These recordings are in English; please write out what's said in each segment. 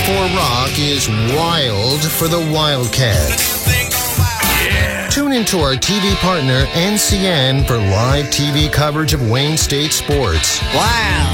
94 Rock is wild for the Wildcat. Tune into our TV partner, NCN, for live TV coverage of Wayne State sports. Wow.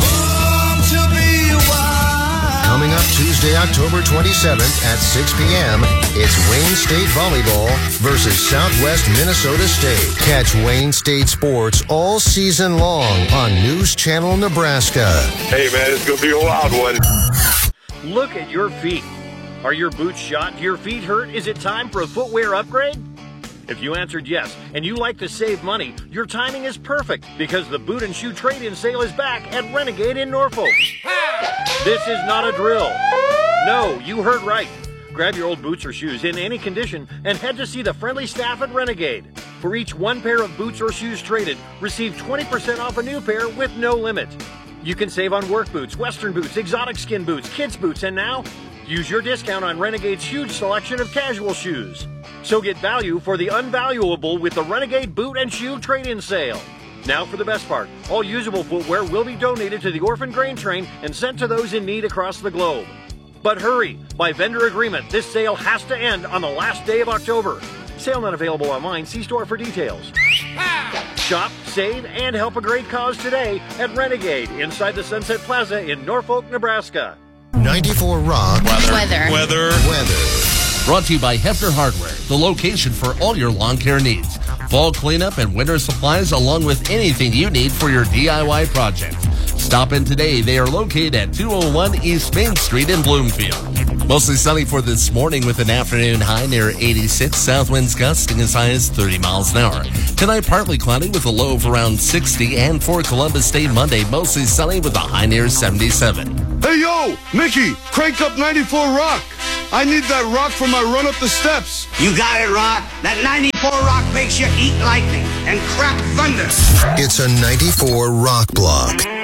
Coming up Tuesday, October 27th at 6 p.m., it's Wayne State Volleyball versus Southwest Minnesota State. Catch Wayne State sports all season long on News Channel Nebraska. Hey, man, it's going to be a wild one. Look at your feet. Are your boots shot? Do your feet hurt? Is it time for a footwear upgrade? If you answered yes, and you like to save money, your timing is perfect because the boot and shoe trade-in sale is back at Renegade in Norfolk. This is not a drill. No, you heard right. Grab your old boots or shoes in any condition and head to see the friendly staff at Renegade. For each one pair of boots or shoes traded, receive 20% off a new pair with no limit. You can save on work boots, western boots, exotic skin boots, kids boots, and now, use your discount on Renegade's huge selection of casual shoes. So get value for the unvaluable with the Renegade Boot and Shoe Trade-In Sale. Now for the best part. All usable footwear will be donated to the Orphan Grain Train and sent to those in need across the globe. But hurry! By vendor agreement, this sale has to end on the last day of October. Sale not available online. See store for details. Shop, save, and help a great cause today at Renegade inside the Sunset Plaza in Norfolk, Nebraska. 94 Rock. Weather. Brought to you by Hefner Hardware, the location for all your lawn care needs. Fall cleanup and winter supplies along with anything you need for your DIY project. Stop in today. They are located at 201 East Main Street in Bloomfield. Mostly sunny for this morning with an afternoon high near 86. South winds gusting as high as 30 miles an hour. Tonight, partly cloudy with a low of around 60. And for Columbus Day Monday, mostly sunny with a high near 77. Hey, yo, Mickey, crank up 94 Rock. I need that rock for my run up the steps. You got it, Rock. That 94 Rock makes you eat lightning and crap thunder. It's a 94 Rock block.